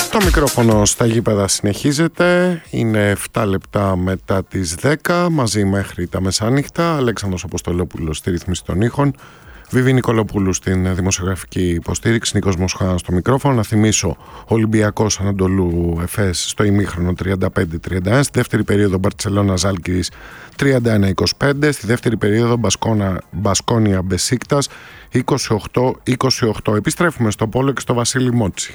Το μικρόφωνο στα γήπεδα συνεχίζεται. Είναι 7 λεπτά μετά τις 10, μαζί μέχρι τα μεσάνυχτα. Αλέξανδρος Αποστολόπουλος στη ρύθμιση των ήχων, Βίβη Νικολοπούλου στην δημοσιογραφική υποστήριξη, Νίκος Μοσχάς στο μικρόφωνο. Να θυμίσω, Ολυμπιακός Ανατολού Εφές στο ημίχρονο 35-31, στη δεύτερη περίοδο Μπαρτσελώνα Ζάλγκιρις 31-25, στη δεύτερη περίοδο Μπασκόνια Μπεσίκτας 28-28. Επιστρέφουμε στο Πόλο και στο Βασίλη Μότσι.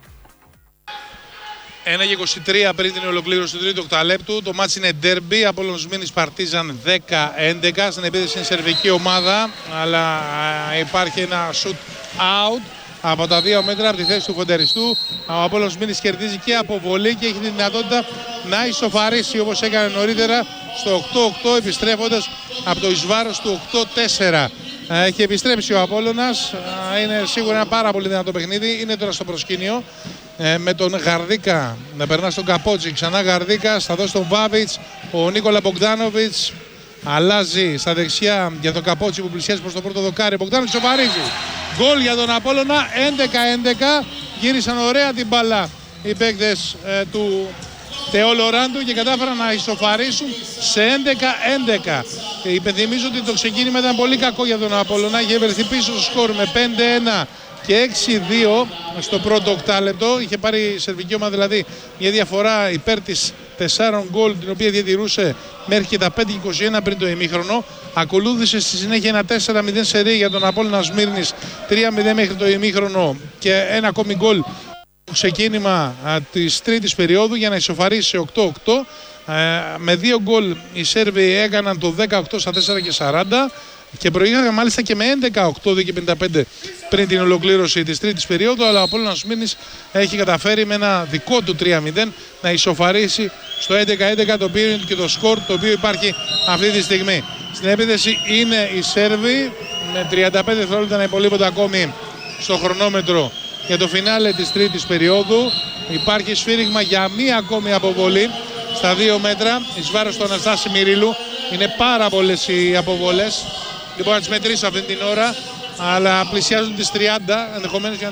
1-23 πριν την ολοκλήρωση του τρίτου οκταλέπτου. Το μάτς είναι ντέρμπι. Απόλλωνας Μήνης Παρτίζαν 10-11. Στην επίθεση είναι σερβική ομάδα, αλλά υπάρχει ένα shoot out από τα 2 μέτρα από τη θέση του φοντεριστού. Ο Απόλλωνας Μήνης κερδίζει και αποβολή και έχει τη δυνατότητα να ισοφαρίσει όπως έκανε νωρίτερα στο 8-8, επιστρέφοντας από το εις βάρος του 8-4. Έχει επιστρέψει ο Απόλλωνας. Είναι σίγουρα ένα πάρα πολύ δυνατό παιχνίδι. Είναι τώρα στο προσκήνιο. Με τον Γαρδίκα να περνά στον Καπότσι, ξανά Γαρδίκα, θα δώσει τον Βάβιτς, ο Νίκολα Μπογκδάνοβιτς αλλάζει στα δεξιά για τον Καπότσι που πλησιάζει προς το πρώτο δοκάρι. Μπογκδάνοβιτς σοβαρίζει. Γκολ για τον Απόλλωνα, 11-11. Γύρισαν ωραία την μπάλα οι παίκτες του Θεό Λοράντου και κατάφεραν να ισοφαρίσουν σε 11-11. Και υπενθυμίζω ότι το ξεκίνημα ήταν πολύ κακό για τον Απόλλωνα. Είχε βρεθεί πίσω στο σκορ με 5-1 και 6-2 στο πρώτο οκτάλεπτο. Είχε πάρει η σερβική ομάδα δηλαδή μια διαφορά υπέρ της 4 γκολ, την οποία διατηρούσε μέχρι και τα 5-21 πριν το ημίχρονο. Ακολούθησε στη συνέχεια ένα 4-0 σερί για τον Απόλλωνα Σμύρνης, 3-0 μέχρι το ημίχρονο και ένα ακόμη γκολ ξεκίνημα της τρίτης περίοδου για να ισοφαρίσει σε 8-8. Με 2 γκολ οι Σέρβοι έκαναν το 18 στα 4 και 40 και προήγαγαν μάλιστα και με 11-8 και 55 πριν την ολοκλήρωση της τρίτης περίοδου, αλλά ο Απόλλωνας Σμύρνης έχει καταφέρει με ένα δικό του 3-0 να ισοφαρίσει στο 11-11, το οποίο είναι και το σκορ το οποίο υπάρχει αυτή τη στιγμή. Στην επίθεση είναι οι Σέρβοι με 35 δευτερόλεπτα να υπολείπονται ακόμη στο χρονόμετρο για το φινάλε της τρίτης περίοδου. Υπάρχει σφύριγμα για μία ακόμη αποβολή στα 2 μέτρα εις βάρος του Αναστάση Μυρίλου. Είναι πάρα πολλές οι αποβολές, δεν μπορώ να τις μετρήσω αυτή την ώρα, αλλά πλησιάζουν τις 30, ενδεχομένως για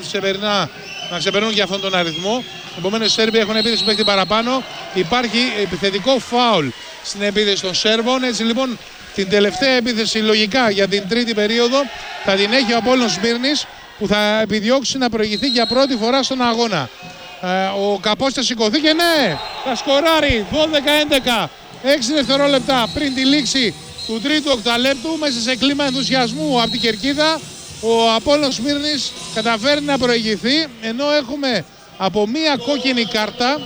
να ξεπερνούν για αυτόν τον αριθμό. Επομένως οι Σέρβοι έχουν επίθεση μέχρι παραπάνω. Υπάρχει επιθετικό φάουλ στην επίθεση των Σέρβων. Έτσι λοιπόν την τελευταία επίθεση λογικά για την τρίτη περίοδο θα την έχει ο Απόλλωνας Σμύρνης, που θα επιδιώξει να προηγηθεί για πρώτη φορά στον αγώνα. Ο Καπός θα σηκωθεί και ναι, θα σκοράρει 12-11. 6 δευτερόλεπτα πριν τη λήξη του τρίτου οκταλέπτου, μέσα σε κλίμα ενθουσιασμού από την κερκίδα, ο Απόλλωνας Σμύρνης καταφέρει να προηγηθεί, ενώ έχουμε από μία κόκκινη κάρτα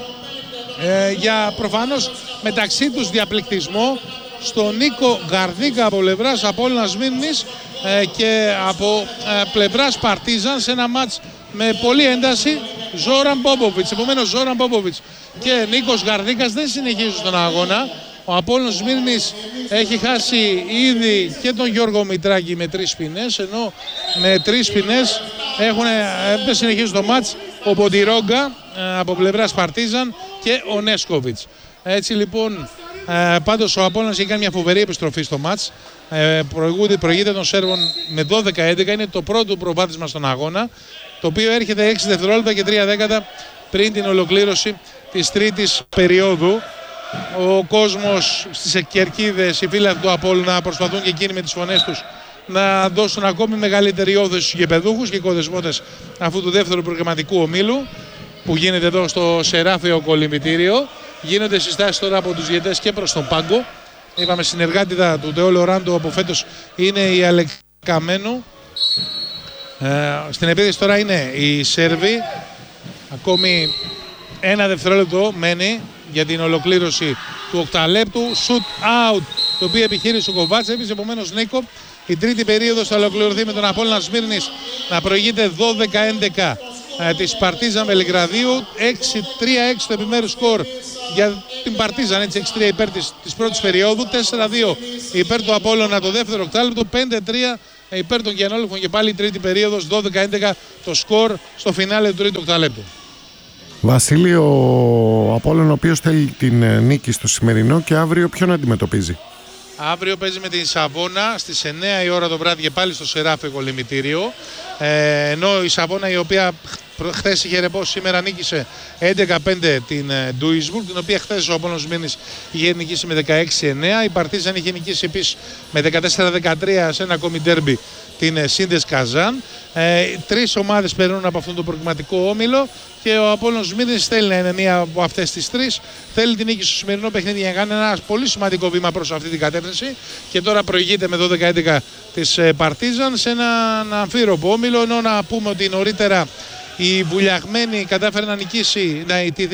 για προφανώς μεταξύ τους διαπληκτισμό στον Νίκο Γαρδίκα από πλευράς Απόλλωνας Σμύρνης και από πλευράς Παρτίζαν σε ένα μάτς με πολλή ένταση. Ζόραν Μπόμποβιτς, επομένως Ζόραν Μπόμποβιτς και Νίκος Γαρδίκας δεν συνεχίζουν στον αγώνα. Ο Απόλλωνας Σμύρνης έχει χάσει ήδη και τον Γιώργο Μητράκη με 3 ποινές, ενώ με 3 ποινές δεν συνεχίζουν το μάτς ο Ποντιρόγκα από πλευράς Παρτίζαν και ο Νέσκοβιτς. Έτσι λοιπόν πάντως ο Απόλλωνας έχει κάνει μια φοβερή επιστροφή στο μάτς. Προηγείται των Σέρβων με 12-11, είναι το πρώτο προβάδισμα στον αγώνα, το οποίο έρχεται 6 δευτερόλεπτα και 3 δέκατα πριν την ολοκλήρωση της τρίτης περίοδου. Ο κόσμος στις κερκίδες, οι φίλοι του Απόλλωνα προσπαθούν και εκείνοι με τις φωνές τους να δώσουν ακόμη μεγαλύτερη όθηση στους γηπεδούχους και οικοδεσπότες αυτού του δεύτερου προγραμματικού ομίλου που γίνεται εδώ στο Σεράφειο Κολυμβητήριο. Γίνονται συστάσεις τώρα από τους διαιτητές και προς τον πάγκο. Είπαμε συνεργάτητα του Θεό Λοράντου από φέτος είναι η Αλεκαμένου. Στην επίθεση τώρα είναι οι Σέρβοι. Ακόμη 1 δευτερόλεπτο μένει για την ολοκλήρωση του οκταλέπτου. Shoot out, το οποίο επιχείρησε ο Κοβάτσεβιτς. Επομένως Νίκο, η τρίτη περίοδος θα ολοκληρωθεί με τον Απόλλωνα Σμύρνης να προηγείται 12-11 της Παρτίζαν Βελιγραδίου. 6-3-6 το επιμέρους σκορ για την Παρτίζαν, έτσι 6-3 υπέρ της πρώτης περίοδου, 4-2 υπέρ του Απόλλωνα το δεύτερο οκτάλεπτο, 5-3 υπέρ των Γιαννόλυφων και πάλι η τρίτη περίοδος, 12-11 το σκορ στο φινάλε του τρίτου οκταλέπτου. Βασίλη, ο Απόλλων ο οποίος θέλει την νίκη στο σημερινό και αύριο ποιον αντιμετωπίζει? Αύριο παίζει με την Σαβόνα στις 9 η ώρα το βράδυ και πάλι στο Σεράφειο Κολυμβητήριο. Ενώ η Σαβόνα, η οποία Χθες είχε ρεπό, σήμερα νίκησε 11-5 την Duisburg, την οποία χθες ο Απόλλωνας Σμύρνης είχε νικήσει με 16-9. Η Παρτίζαν είχε νικήσει επίσης με 14-13 σε ένα ακόμη ντέρμπι την Σίντες Καζάν. Τρεις ομάδες περνούν από αυτόν τον προκριματικό όμιλο και ο Απόλλωνας Σμύρνης θέλει να είναι μία από αυτές τις τρεις. Θέλει την νίκη στο σημερινό παιχνίδι για να κάνει ένα πολύ σημαντικό βήμα προς αυτή την κατεύθυνση και τώρα προηγείται με 12-11 της Παρτίζαν σε έναν αμφίροπο όμιλο, ενώ να πούμε ότι νωρίτερα η Βουλιαγμένη κατάφερε να νικήσει,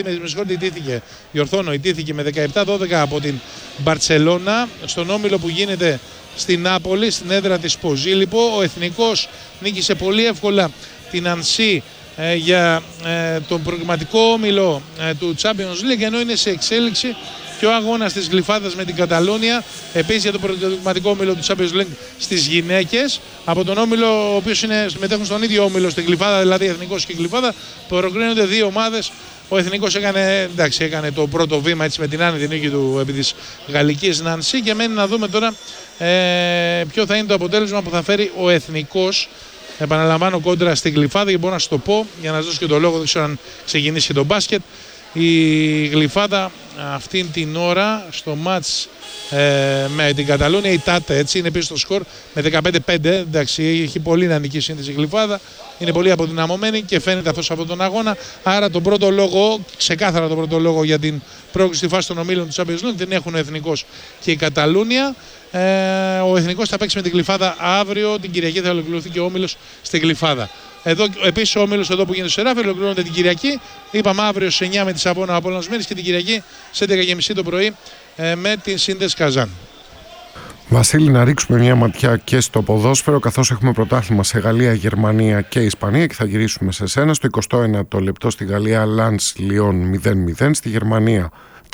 ιτήθηκε με 17-12 από την Μπαρτσελώνα στον όμιλο που γίνεται στην Νάπολη, στην έδρα της Ποζίλιπο. Ο Εθνικός νίκησε πολύ εύκολα την Ανσί για τον προγραμματικό όμιλο του Champions League, ενώ είναι σε εξέλιξη και ο αγώνας της Γλυφάδας με την Καταλόνια, επίσης για τον προγραμματικό όμιλο του Champions League στις γυναίκες. Από τον όμιλο, ο οποίος συμμετέχουν στον ίδιο όμιλο, στην Γλυφάδα, δηλαδή Εθνικός και Γλυφάδα, προκρίνονται δύο ομάδες. Ο Εθνικός έκανε το πρώτο βήμα έτσι, με την άνετη νίκη του επί της Γαλλικής Νανσί και μένει να δούμε τώρα ποιο θα είναι το αποτέλεσμα που θα φέρει ο Εθνικός. Επαναλαμβάνω, κόντρα στη Γλυφάδα, και μπορώ να σου το πω για να σας δώσω και το λόγο, δεν ξέρω αν ξεκινήσει και το μπάσκετ. Η Γλυφάδα αυτήν την ώρα στο μάτς με την Καταλόνια, η Τάτε έτσι είναι πίσω στο σκορ με 15-5. Εντάξει, έχει πολύ να νικήσει η Γλυφάδα, είναι πολύ αποδυναμωμένη και φαίνεται αυτό σε αυτόν τον αγώνα. Άρα τον πρώτο λόγο, ξεκάθαρα τον πρώτο λόγο για την πρόκληση στη φάση των ομίλων του Champions League δεν έχουν ο Εθνικός και η Καταλούνια. Ο Εθνικός θα παίξει με την Γλυφάδα αύριο, την Κυριακή θα ολοκληρωθεί και ο όμιλος στη Γλυφάδα. Εδώ επίσης ο όμιλος εδώ που γίνεται στο Σεράφι ολοκληρώνεται την Κυριακή. Είπαμε αύριο σε 9 με τη Σαββόνα Απόλλωνας Σμύρνης και την Κυριακή σε 11.30 το πρωί με την Σίντες Καζάν. Βασίλη, να ρίξουμε μια ματιά και στο ποδόσφαιρο, καθώς έχουμε πρωτάθλημα σε Γαλλία, Γερμανία και Ισπανία και θα γυρίσουμε σε σένα. Στο 21ο λεπτό στη Γαλλία, Λανς Λιόν 0-0. Στη Γερμανία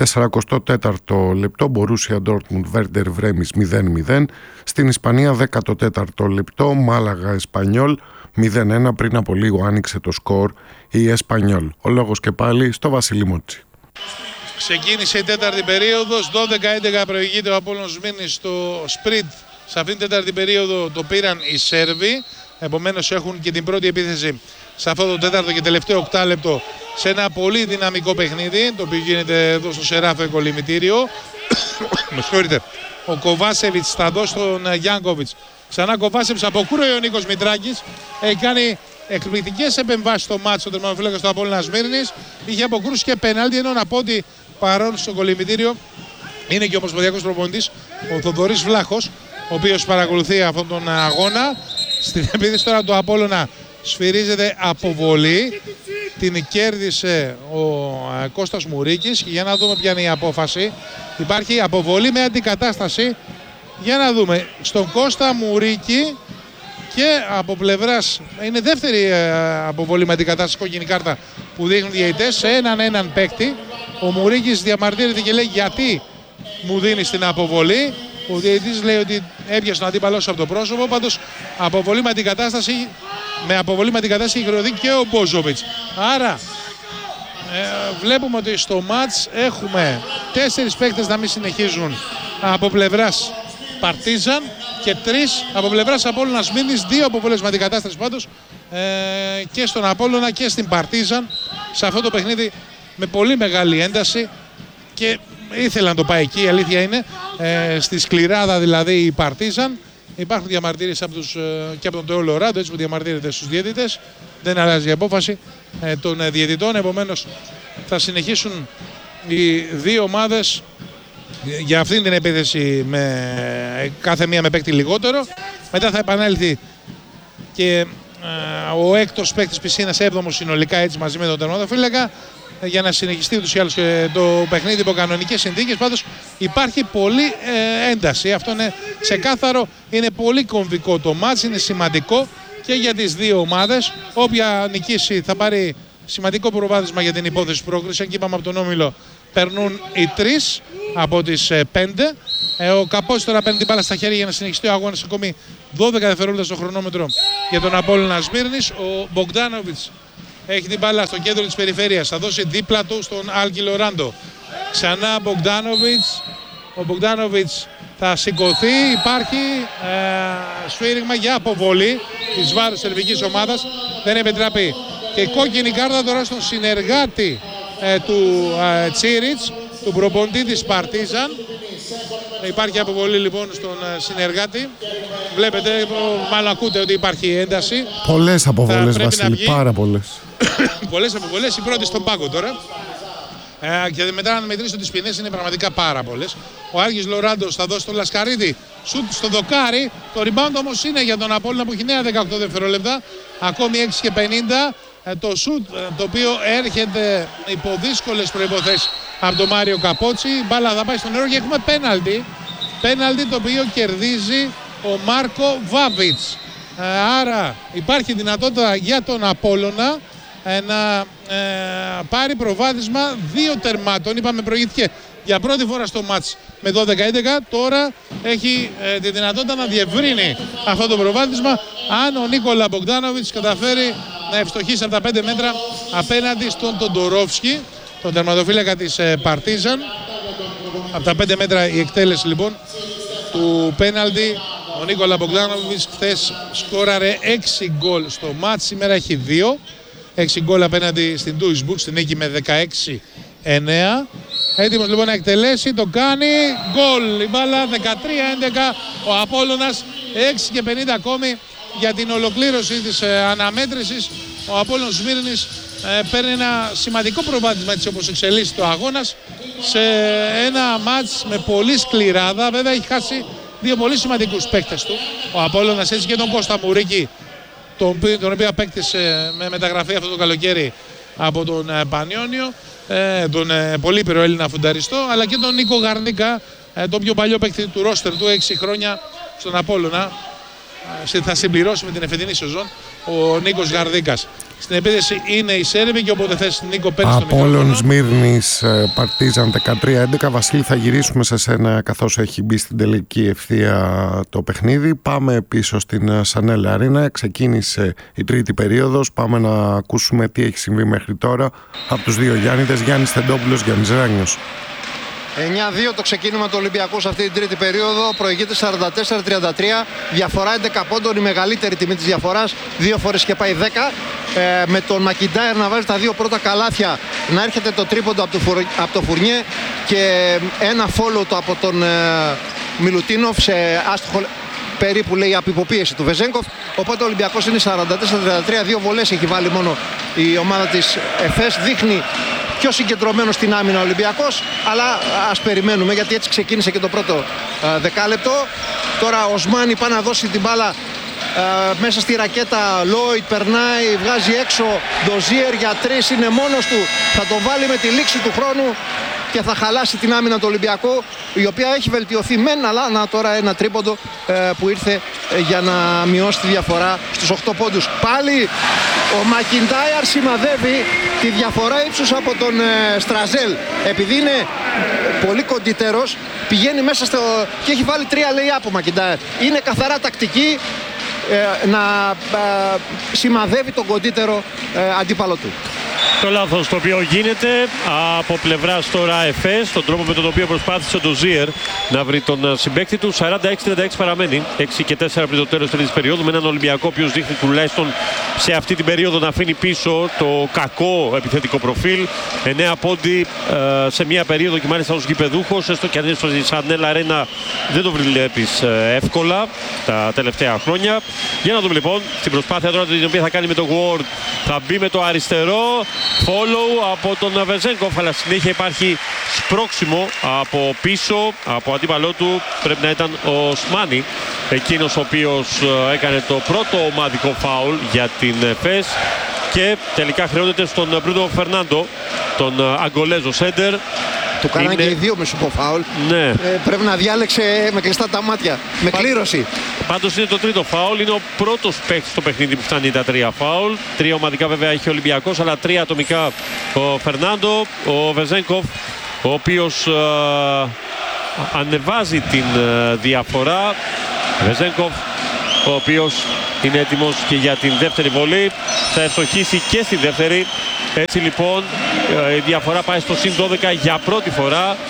44ο λεπτό, Μπορούσια Ντόρτμουντ Βέρντερ Βρέμις 0-0. Στην Ισπανία 14ο λεπτό, Μάλαγα Εσπανιόλ 0-1. Πριν από λίγο άνοιξε το σκορ η Εσπανιόλ. Ο λόγος και πάλι στο Βασίλη Μότσι. Ξεκίνησε η τέταρτη περίοδος, 12-11 προηγείται ο Απόλλωνας Σμύρνης στο σπριντ. Σε αυτήν την τέταρτη περίοδο το πήραν οι Σέρβοι, επομένως έχουν και την πρώτη επίθεση σε αυτό το τέταρτο και τελευταίο οκτάλεπτο σε ένα πολύ δυναμικό παιχνίδι, το οποίο γίνεται εδώ στο Σεράφε κολυμητήριο. Με συγχωρείτε. Ο Κοβάσεβιτς θα δώσει τον Γιάνκοβιτς. Ξανά Κοβάσεβιτς, αποκρούει ο Νίκος Μητράκης, έχει κάνει εκπληκτικές επεμβάσεις στο μάτσο του τερματοφύλακα του Απόλλωνα Σμύρνης. Είχε αποκρούσει και πενάλτι, ενώ να πω ότι παρόν στο κολυμητήριο είναι και ο ομοσπονδιακός προπονητής, ο Θοδωρής Βλάχος, ο οποίος παρακολουθεί αυτόν τον αγώνα. Στην επίθεση τώρα του Απόλλωνα σφυρίζεται αποβολή. Την κέρδισε ο Κώστας Μουρίκης και για να δούμε ποια είναι η απόφαση. Υπάρχει αποβολή με αντικατάσταση. Για να δούμε, στον Κώστα Μουρίκη και από πλευράς, είναι δεύτερη αποβολή με αντικατάσταση, κόκκινη κάρτα που δείχνουν οι διαιτητές σε έναν παίκτη. Ο Μουρίκης διαμαρτύρεται και λέει γιατί μου δίνει την αποβολή. Ο διαιτητής λέει ότι έπιασε τον αντίπαλό από το πρόσωπο. Πάντως αποβολή με αντικατάσταση, έχει χρεωθεί και ο Μπόζοβιτς. Άρα βλέπουμε ότι στο μάτς έχουμε 4 παίκτες να μην συνεχίζουν από πλευράς Παρτίζαν και 3 από πλευράς Απόλλωνα Σμύρνης. 2 αποβολές με αντικατάσταση πάντως και στον Απόλλωνα και στην Παρτίζαν σε αυτό το παιχνίδι με πολύ μεγάλη ένταση και ήθελα να το πάει εκεί, η αλήθεια είναι, στη σκληράδα δηλαδή η Παρτίζαν. Υπάρχουν διαμαρτυρίες και από τον Τεό Λοράντο, έτσι που διαμαρτύρεται στους διαιτητές. Δεν αλλάζει η απόφαση των διαιτητών, επομένως θα συνεχίσουν οι δύο ομάδες για αυτήν την επίθεση με κάθε μία με παίκτη λιγότερο. Μετά θα επανέλθει και ο έκτος παίκτης πισίνας, 7ο συνολικά έτσι μαζί με τον τερματοφύλακα, για να συνεχιστεί ούτως ή άλλως και το παιχνίδι υπό κανονικές συνθήκες. Πάντως υπάρχει πολύ ένταση, αυτό είναι ξεκάθαρο, είναι πολύ κομβικό το μάτς, είναι σημαντικό και για τις δύο ομάδες. Όποια νικήσει θα πάρει σημαντικό προβάδισμα για την υπόθεση πρόκριση. Και είπαμε από τον όμιλο περνούν οι 3 από τις 5. Ο Καπός τώρα παίρνει την μπάλα στα χέρια για να συνεχιστεί ο αγώνας, ακόμη 12 δευτερόλεπτα στο χρονόμετρο για τον Απόλλωνα Σμύρνης. Ο Μπογκδάνοβιτς έχει την μπάλα στο κέντρο της περιφέρειας, θα δώσει δίπλα του στον Άλκη Λοράντο. Ξανά Μπογκδάνοβιτς. Ο Μπογκδάνοβιτς θα σηκωθεί, υπάρχει σφύριγμα για αποβολή της βάρους της σερβικής ομάδας. Δεν επιτράπει Και κόκκινη κάρτα τώρα στον συνεργάτη του Τσίριτς, του προπονητή της Παρτίζαν. Υπάρχει αποβολή λοιπόν στον συνεργάτη. Βλέπετε, μάλλον ακούτε ότι υπάρχει ένταση. Πολλές αποβολές, Βασίλη, πάρα πολλές. Πολλές αποβολές, η πρώτη στον πάγκο τώρα. Και μετά να μετρήσω τις ποινές, είναι πραγματικά πάρα πολλές. Ο Άργης Λοράντος θα δώσει τον Λασκαρίτη σουτ στο δοκάρι. Το rebound όμως είναι για τον Απόλλωνα που έχει νέα 18 δευτερόλεπτα. Ακόμη 6 και 50. Το σουτ το οποίο έρχεται υπό δύσκολες προϋποθέσεις από τον Μάριο Καπότσι. Η μπάλα θα πάει στο νερό και έχουμε πέναλτι. Πέναλτι το οποίο κερδίζει ο Μάρκο Βάβιτς. Άρα υπάρχει δυνατότητα για τον Απόλλωνα να πάρει προβάδισμα 2 τερμάτων. Είπαμε προηγήθηκε για πρώτη φορά στο μάτς με 12-11. Τώρα έχει τη δυνατότητα να διευρύνει αυτό το προβάδισμα αν ο Νίκολα Μπογκδάνοβιτς καταφέρει να ευστοχίσει από τα 5 μέτρα απέναντι στον Τοντορόφσκι, τον τερματοφύλακα της Παρτίζαν. Από τα 5 μέτρα η εκτέλεση λοιπόν του πέναλτι. Ο Νίκολα Μπογκδάνοβιτς χθες σκόραρε 6 γκολ στο μάτς, σήμερα έχει 2. 6 γκολ απέναντι στην Duisburg, στην νίκη με 16-9. Έτοιμος λοιπόν να εκτελέσει, το κάνει, γκολ, η μπάλα 13-11, ο Απόλλωνας 6 και 50 ακόμη για την ολοκλήρωση της αναμέτρησης. Ο Απόλλωνας Σμύρνης παίρνει ένα σημαντικό προβάδισμα έτσι όπως εξελίσσεται ο αγώνας σε ένα μάτς με πολύ σκληράδα. Βέβαια έχει χάσει 2 πολύ σημαντικούς παίκτες του ο Απόλλωνας, έτσι και τον Κώστα Μουρίκη, τον οποίο απέκτησε με μεταγραφή αυτό το καλοκαίρι από τον Πανιόνιο, τον πολύπειρο Έλληνα φουνταριστό, αλλά και τον Νίκο Γαρνίκα, τον πιο παλιό παίκτη του ρόστερ του, 6 χρόνια στον Απόλλωνα. Θα συμπληρώσει με την εφετινή σεζόν ο Νίκος Γαρδίκας. Στην επίθεση είναι η Σέρβη και όποτε θες Νίκο παίρνει στο μικρόφωνο. Απόλλων Σμύρνης, Παρτίζαν 13-11. Βασίλη, θα γυρίσουμε σε σένα καθώς έχει μπει στην τελική ευθεία το παιχνίδι. Πάμε πίσω στην Σανέλ Αρίνα. Ξεκίνησε η τρίτη περίοδος. Πάμε να ακούσουμε τι έχει συμβεί μέχρι τώρα από τους δύο Γιάννητες, Γιάννης Τεντόπουλος, Γιάννης Ράνιος. 9-2 το ξεκίνημα του Ολυμπιακού σε αυτή την τρίτη περίοδο. Προηγείται 44-33. Διαφορά 11 πόντων, η μεγαλύτερη τιμή της διαφοράς. 2 φορές και πάει 10. Με τον Μακιντάιρ να βάζει τα 2 πρώτα καλάθια, να έρχεται το τρίποντο από το Φουρνιέ και ένα follow το από τον Μιλουτίνοφ σε άστοχο περίπου, λέει, απειποποίηση του Βεζέγκοφ. Οπότε ο Ολυμπιακός είναι 44-33. 2 βολές έχει βάλει μόνο η ομάδα της ΕΦΕΣ. Δείχνει πιο συγκεντρωμένο στην άμυνα ο Ολυμπιακός, αλλά ας περιμένουμε γιατί έτσι ξεκίνησε και το πρώτο δεκάλεπτο. Τώρα ο Οσμάνι πάει να δώσει την μπάλα μέσα στη ρακέτα. Λόιτ περνάει, βγάζει έξω. Ντοζίερ για 3, είναι μόνος του. Θα το βάλει με τη λήξη του χρόνου και θα χαλάσει την άμυνα του Ολυμπιακού, η οποία έχει βελτιωθεί μεν, αλλά τώρα ένα τρίποντο που ήρθε για να μειώσει τη διαφορά στους 8 πόντους. Πάλι ο Μακιντάιρ σημαδεύει τη διαφορά ύψους από τον Στραζέλ. Επειδή είναι πολύ κοντύτερος, πηγαίνει μέσα και έχει βάλει 3 lay-up ο Μακιντάιρ. Είναι καθαρά τακτική να σημαδεύει τον κοντύτερο αντίπαλο του. Το λάθος το οποίο γίνεται από πλευράς τώρα ΕΦΕΣ, τον τρόπο με τον οποίο προσπάθησε ο Ντοζίερ να βρει τον συμπαίκτη του. 46-36 παραμένει, 6 και 4 πριν το τέλος της τρίτης περίοδου, με έναν Ολυμπιακό ο οποίος δείχνει τουλάχιστον σε αυτή την περίοδο να αφήνει πίσω το κακό επιθετικό προφίλ. 9 πόντι σε μια περίοδο και μάλιστα ως γηπεδούχος, έστω και αν είναι στο Σανέλ Αρένα δεν το βλέπεις εύκολα τα τελευταία χρόνια. Για να δούμε λοιπόν στην προσπάθεια τώρα την οποία θα κάνει με το Ward. Θα μπει με το αριστερό. Follow από τον Βεζέγκοφ, αλλά συνέχεια υπάρχει σπρώξιμο από πίσω από αντίπαλό του. Πρέπει να ήταν ο Σμάνι, εκείνος ο οποίος έκανε το πρώτο ομαδικό φάουλ για την ΦΕΣ και τελικά χρεώνεται στον Μπρούνο Φερνάντο, τον Αγκολέζο σέντερ. Του κάνανε και οι δύο με σουπό φάουλ. Ναι. Πρέπει να διάλεξε με κλειστά τα μάτια, με κλήρωση. Πάντως είναι το τρίτο φάουλ. Είναι ο πρώτος παίκτης στο παιχνίδι που φτάνει τα 3 φάουλ. 3 ομαδικά βέβαια έχει ο Ολυμπιακός, αλλά 3 ατομικά ο Φερνάντο. Ο Βεζέγκοφ, ο οποίος ανεβάζει την διαφορά. Βεζέγκοφ, ο οποίος είναι έτοιμος και για την δεύτερη βολή. Θα ευστοχίσει και στη δεύτερη. Έτσι λοιπόν η διαφορά πάει στο συν 12 για πρώτη φορά.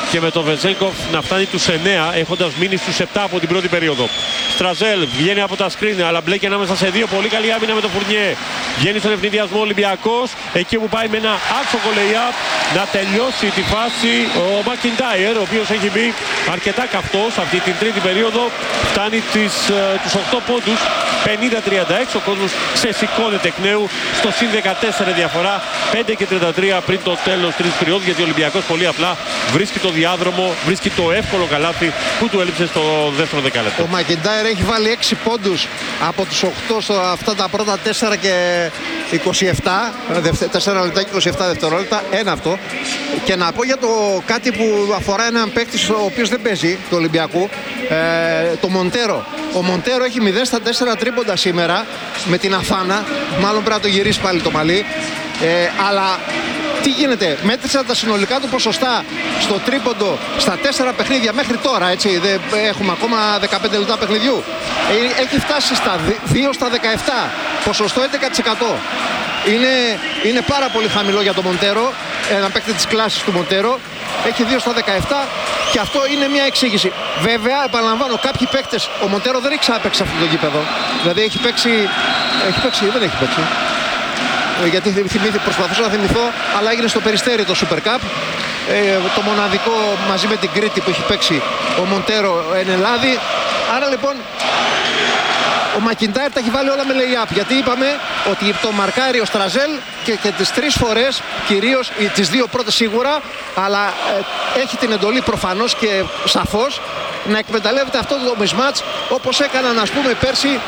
και με τον Βεζένκοφ να φτάνει τους 9, έχοντας μείνει στους 7 από την πρώτη περίοδο. Στραζέλ βγαίνει από τα σκριν, αλλά μπλέκει ανάμεσα σε δύο. Πολύ καλή άμυνα με τον Φουρνιέ. Βγαίνει στον ευνηδιασμό Ολυμπιακός. Εκεί που πάει με ένα άξοκο lay-up να τελειώσει τη φάση ο Μακιντάιρ, ο οποίος έχει μπει αρκετά καυτός αυτή την τρίτη περίοδο. Φτάνει τους 8 πόντους, 50-36. Ο κόσμος ξεσηκώνεται εκ νέου στο συν 14 διαφορά, 5 και 33 πριν το τέλος τρίτης περίοδου, γιατί ο Ολυμπιακός πολύ απλά βρίσκει το διάδρομο, βρίσκει το εύκολο καλάθι που του έλειψε στο δεύτερο δεκάλεπτο. Ο Μακιντάιρ έχει βάλει 6 πόντους από τους 8 στο αυτά τα πρώτα 4 και 27, 4 λεπτά και 27 δευτερόλεπτα, ένα αυτό. Και να πω για το κάτι που αφορά έναν παίκτη ο οποίος δεν παίζει του Ολυμπιακού, το Μοντέρο. Ο Μοντέρο έχει 0 στα 4 τρίποντα σήμερα με την Αφάνα, μάλλον πρέπει να το γυρίσει πάλι το μαλλί, αλλά τι γίνεται, μέτρησα τα συνολικά του ποσοστά στο τρίποντο στα 4 παιχνίδια μέχρι τώρα, έτσι, δεν έχουμε ακόμα 15 λεπτά παιχνιδιού. Έχει φτάσει στα 2 στα 17, ποσοστό 11%. Είναι πάρα πολύ χαμηλό για τον Μοντέρο, ένα παίκτη της κλάσης του Μοντέρο. Έχει 2 στα 17 και αυτό είναι μια εξήγηση. Βέβαια, επαναλαμβάνω, κάποιοι παίκτες, ο Μοντέρο δεν έχει ξαναπαίξει αυτό το γήπεδο. Δηλαδή έχει παίξει, δεν έχει παίξει. Γιατί προσπαθούσα να θυμηθώ, αλλά έγινε στο Περιστέρι το Super Cup. Το μοναδικό μαζί με την Κρήτη που έχει παίξει ο Μοντέρο εν Ελλάδη. Άρα λοιπόν ο Μακιντάιρ τα έχει βάλει όλα με lay-up, γιατί είπαμε ότι το μαρκάρει ο Στραζέλ και τις 3 φορές, κυρίως τις 2 πρώτες σίγουρα, αλλά έχει την εντολή προφανώς και σαφώς να εκμεταλλεύεται αυτό το mismatch, όπως έκαναν ας πούμε πέρσι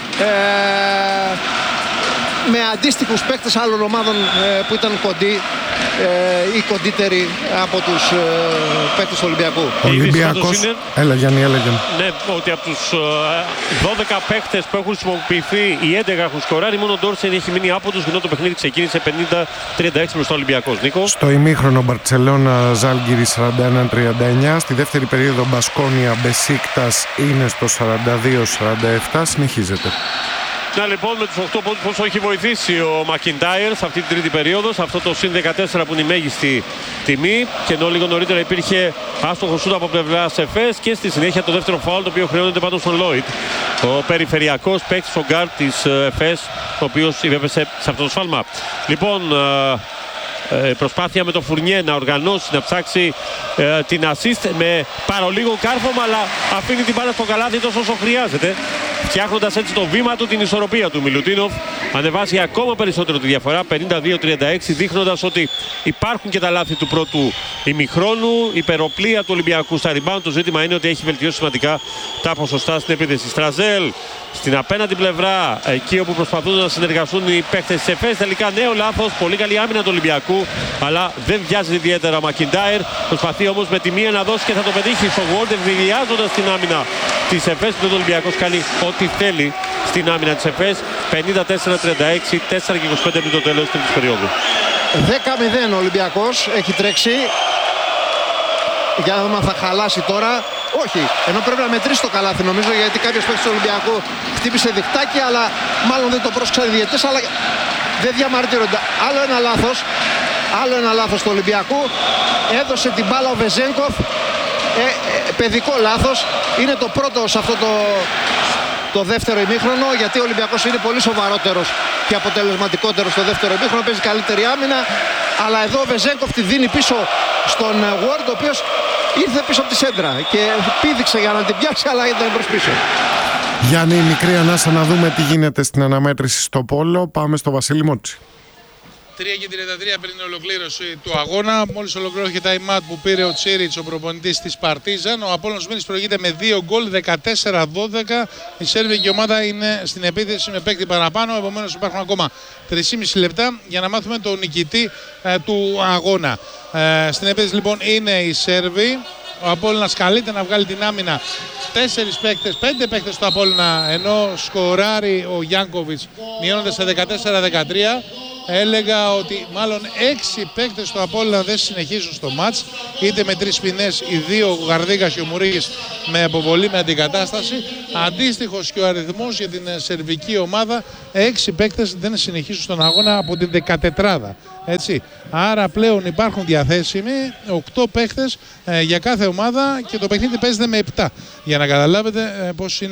με αντίστοιχους παίκτες άλλων ομάδων που ήταν κοντοί ή κοντύτεροι από τους παίκτες του Ολυμπιακού. Ολυμπιακός, έλα Γιάννη. Ναι, ότι από τους 12 παίκτες που έχουν χρησιμοποιηθεί, οι 11 έχουν σκοράρει, μόνο ο Ντόρσεν έχει μείνει άποντος, ενώ το παιχνίδι ξεκίνησε 50-36 μπροστά ο Ολυμπιακός. Νίκο. Στο ημίχρονο Μπαρτσελώνα Ζάλγκιρι 41-39, στη δεύτερη περίοδο Μπασκόνια Μπεσίκτας είναι στο 42-47, συνεχίζεται. Να λοιπόν με τους 8 πόντους πόσο έχει βοηθήσει ο Μακιντάιρ σε αυτή την τρίτη περίοδο, σε αυτό το συν 14 που είναι η μέγιστη τιμή, και ενώ λίγο νωρίτερα υπήρχε άστοχο σούτ από πλευράς ΕΦΕΣ και στη συνέχεια το δεύτερο φάουλ το οποίο χρεώνεται πάνω στον Λόιτ, ο περιφερειακός παίκτης, ο γκάρτ της ΕΦΕΣ, ο οποίος υπέπεσε σε αυτό το σφάλμα. Λοιπόν, προσπάθεια με τον Φουρνιέ να οργανώσει, να ψάξει την assist με παρολίγο κάρφωμα, αλλά αφήνει την μπάλα στο καλάθι τόσο όσο χρειάζεται, φτιάχνοντας έτσι το βήμα του, την ισορροπία του. Μιλουτίνοφ ανεβάζει ακόμα περισσότερο τη διαφορά, 52-36, δείχνοντας ότι υπάρχουν και τα λάθη του πρώτου ημιχρόνου, υπεροπλία του Ολυμπιακού στα rebound. Το ζήτημα είναι ότι έχει βελτιώσει σημαντικά τα ποσοστά στην επίθεση. Στραζέλ στην απέναντι πλευρά, εκεί όπου προσπαθούν να συνεργαστούν οι παίκτες της ΕΦΕΣ, τελικά νέο λάθος, πολύ καλή άμυνα του Ολυμπιακού, αλλά δεν βιάζει ιδιαίτερα ο Μακιντάιρ. Προσπαθεί όμως με τη μία να δώσει και θα το πετύχει στο Γουόρντερ, δηλιάζοντας την άμυνα της ΕΦΕΣ, που ο Ολυμπιακός κάνει ό,τι θέλει στην άμυνα της ΕΦΕΣ. 54-36, 4 και 25 πριν το τέλος της περίοδου. 10-0 ο Ολυμπιακός έχει τρέξει. Για να δούμε αν θα χαλάσει τώρα. Όχι, ενώ πρέπει να μετρήσει το καλάθι νομίζω, γιατί κάποιος παίκτης του Ολυμπιακού χτύπησε διχτάκι, αλλά μάλλον δεν το πρόσκρισαν οι διαιτητές, αλλά δεν διαμαρτύρονται. Άλλο ένα λάθος του Ολυμπιακού. Έδωσε την μπάλα ο Βεζένκοφ. Παιδικό λάθος. Είναι το πρώτο σε αυτό το δεύτερο ημίχρονο, γιατί ο Ολυμπιακός είναι πολύ σοβαρότερος και αποτελεσματικότερος στο δεύτερο ημίχρονο, παίζει καλύτερη άμυνα, αλλά εδώ ο Βεζένκοφ τη δίνει πίσω στον Ward, ο οποίος ήρθε πίσω από τη σέντρα και πήδηξε για να την πιάσει, αλλά ήταν προς πίσω. Γιάννη, μικρή ανάσα να δούμε τι γίνεται στην αναμέτρηση στο πόλο. Πάμε στο Βασίλη Μότσι. 3 και 33 πριν την ολοκλήρωση του αγώνα. Μόλις ολοκληρώθηκε τα ημάτ που πήρε ο Τσίριτς, ο προπονητής της Παρτίζαν. Ο Απόλλωνας Μήνης προηγείται με 2 γκολ, 14-12. Η σέρβικη ομάδα είναι στην επίθεση με παίκτη παραπάνω. Επομένως υπάρχουν ακόμα 3,5 λεπτά για να μάθουμε τον νικητή του αγώνα. Στην επίθεση λοιπόν είναι οι Σέρβοι. Ο Απόλλωνας καλείται να βγάλει την άμυνα. 5 παίκτες του Απόλλωνα, ενώ σκοράρει ο Γιάνκοβιτς, μειώνονται σε 14-13. έλεγα ότι μάλλον 6 παίκτες του Απόλλωνα δεν συνεχίζουν στο μάτς, είτε με 3 ποινές, οι 2 ο Γαρδίκας και ο Μουρίγης με αποβολή με αντικατάσταση. Αντίστοιχος και ο αριθμός για την σερβική ομάδα, 6 παίκτες δεν συνεχίζουν στον αγώνα από την 14η. Έτσι. Άρα πλέον υπάρχουν διαθέσιμοι 8 παίκτες για κάθε ομάδα και το παιχνίδι παίζεται με 7. Για να καταλάβετε πώς είναι